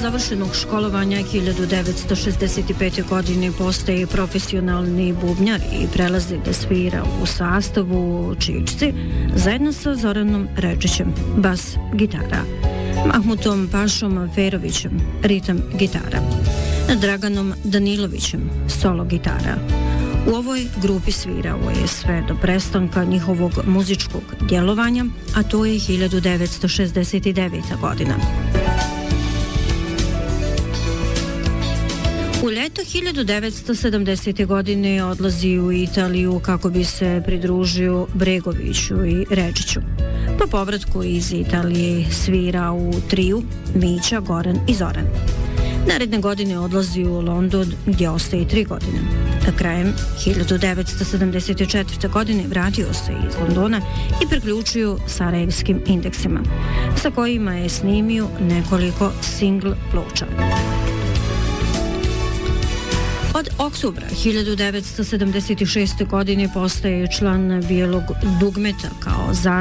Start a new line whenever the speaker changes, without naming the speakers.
završenog školovanja 1965. godine postaje profesionalni bubnjar i prelazi da svira u sastavu Čičci zajedno sa Zoranom Rečićem, bas gitara, Mahmutom Pašom Ferovićem, ritam gitara, Draganom Danilovićem, solo gitara. U ovoj grupi svirao je sve do prestanka njihovog muzičkog djelovanja, a to je 1969. godina. U ljeto 1970. godine odlazi u Italiju kako bi se pridružio Bregoviću i Rečiću. Po povratku iz Italije svira u triju Mića, Goran i Zoran. Naredne godine odlazi u London gdje ostaje 3 godine. Krajem 1974. godine vratio se iz Londona i priključio Sarajevskim indeksima, sa kojima je snimio nekoliko single ploča. Od oktobra 1976. godine postaje član Bijelog dugmeta kao